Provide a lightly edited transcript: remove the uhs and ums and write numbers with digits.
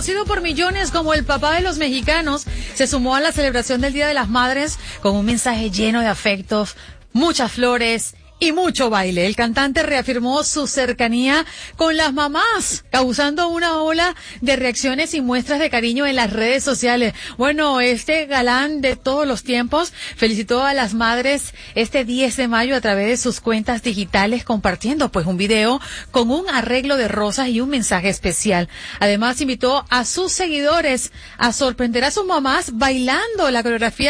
Conocido por millones como el papá de los mexicanos, se sumó a la celebración del Día de las Madres con un mensaje lleno de afectos, muchas flores y mucho baile. El cantante reafirmó su cercanía con las mamás, causando una ola de reacciones y muestras de cariño en las redes sociales. Bueno, este galán de todos los tiempos felicitó a las madres este 10 de mayo a través de sus cuentas digitales, compartiendo pues un video con un arreglo de rosas y un mensaje especial. Además, invitó a sus seguidores a sorprender a sus mamás bailando la coreografía